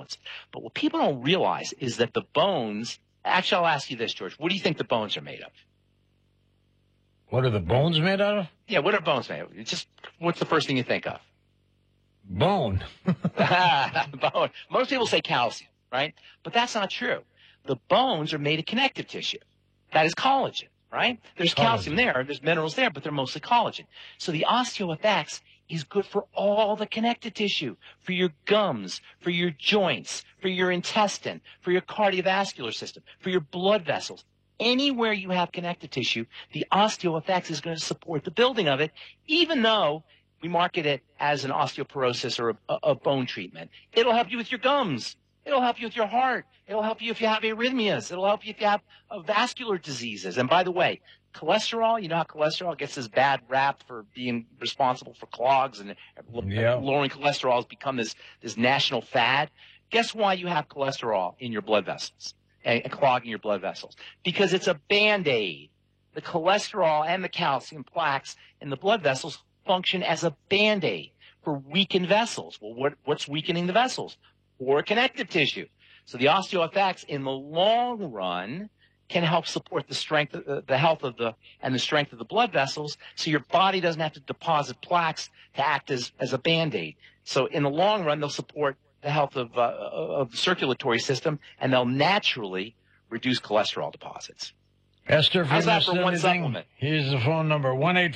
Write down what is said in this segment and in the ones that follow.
bones. But what people don't realize is that the bones, actually, I'll ask you this, George. What do you think the bones are made of? What are the bones made out of? Yeah, what are bones made of? What's the first thing you think of? Bone. Bone. Most people say calcium, right? But that's not true. The bones are made of connective tissue. That is collagen, right? There's calcium there, there's minerals there, but they're mostly collagen. So the OsteoFX is good for all the connective tissue, for your gums, for your joints, for your intestine, for your cardiovascular system, for your blood vessels. Anywhere you have connective tissue, the OsteoFX is going to support the building of it, even though we market it as an osteoporosis or a bone treatment. It'll help you with your gums. It'll help you with your heart. It'll help you if you have arrhythmias. It'll help you if you have vascular diseases. And by the way, cholesterol, you know how cholesterol gets this bad rap for being responsible for clogs and lowering cholesterol has become this national fad. Guess why you have cholesterol in your blood vessels and clogging your blood vessels? Because it's a Band-Aid. The cholesterol and the calcium plaques in the blood vessels function as a Band-Aid for weakened vessels. Well, what's weakening the vessels? Or connective tissue. So the OsteoFX in the long run can help support the strength, the health of and the strength of the blood vessels, so your body doesn't have to deposit plaques to act as a Band-Aid. So in the long run, they'll support the health of the circulatory system, and they'll naturally reduce cholesterol deposits. Esther, if how's you that missed for one anything, supplement? Here's the phone number,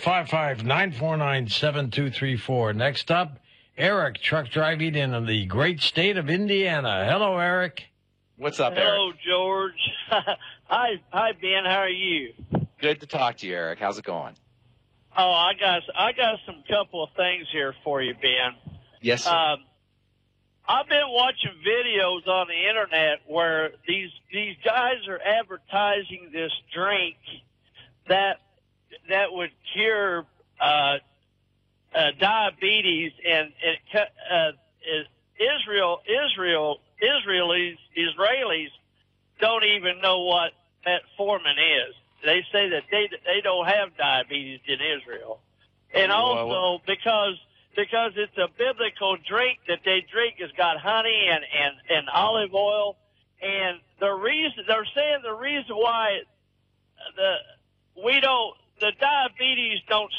1-855-949-7234. Next up, Eric, truck driving in the great state of Indiana. Hello, Eric. What's up, Hello, Eric? George. Hi, Ben. How are you? Good to talk to you, Eric. How's it going? Oh, I got some couple of things here for you, Ben. Yes, sir. I've been watching videos on the internet where these guys are advertising this drink that would cure diabetes, and Israelis don't even know what metformin is. They say that they don't have diabetes in Israel, and also because it's a biblical drink that they drink has got honey and olive oil, and they're saying the reason why the diabetes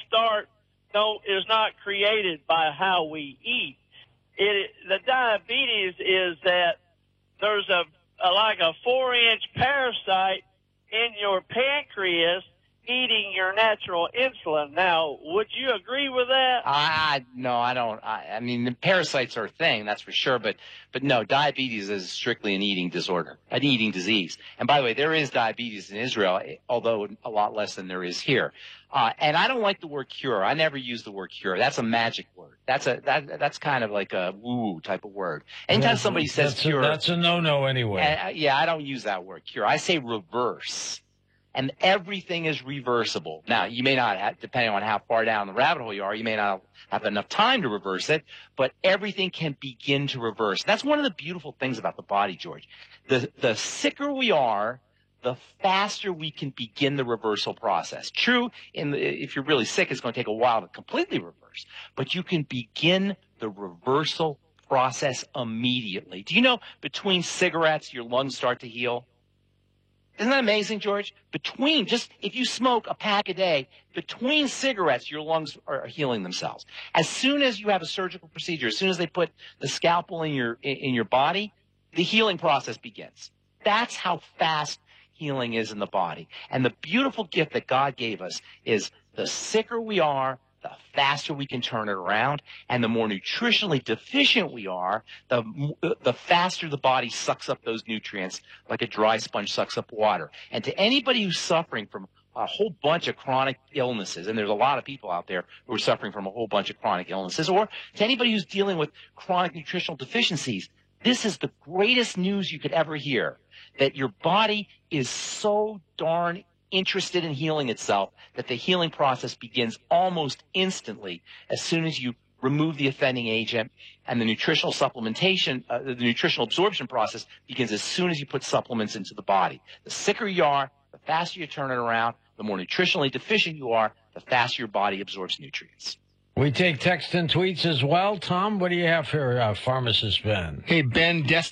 is not created by how we eat. The diabetes is that there's like a 4-inch parasite in your pancreas eating your natural insulin. Now, would you agree with that? No, I don't. I mean, the parasites are a thing, that's for sure. But no, diabetes is strictly an eating disorder, an eating disease. And by the way, there is diabetes in Israel, although a lot less than there is here. And I don't like the word cure. I never use the word cure. That's a magic word. That's kind of like a woo type of word. Anytime somebody says cure, that's a no-no anyway. I don't use that word cure. I say reverse. And everything is reversible. Now, you may not have, depending on how far down the rabbit hole you are, you may not have enough time to reverse it, but everything can begin to reverse. That's one of the beautiful things about the body, George. The sicker we are, the faster we can begin the reversal process. True, if you're really sick, it's going to take a while to completely reverse, but you can begin the reversal process immediately. Do you know between cigarettes, your lungs start to heal? Isn't that amazing, George? If you smoke a pack a day, between cigarettes, your lungs are healing themselves. As soon as you have a surgical procedure, as soon as they put the scalpel in your body, the healing process begins. That's how fast healing is in the body. And the beautiful gift that God gave us is the sicker we are, the faster we can turn it around, and the more nutritionally deficient we are, the faster the body sucks up those nutrients like a dry sponge sucks up water. And to anybody who's suffering from a whole bunch of chronic illnesses, and there's a lot of people out there who are suffering from a whole bunch of chronic illnesses, or to anybody who's dealing with chronic nutritional deficiencies, this is the greatest news you could ever hear, that your body is so darn interested in healing itself that the healing process begins almost instantly as soon as you remove the offending agent, and the nutritional supplementation, the nutritional absorption process begins as soon as you put supplements into the body. The sicker you are, the faster you turn it around, the more nutritionally deficient you are, the faster your body absorbs nutrients. We take text and tweets as well. Tom, what do you have for Pharmacist Ben? Hey, Ben,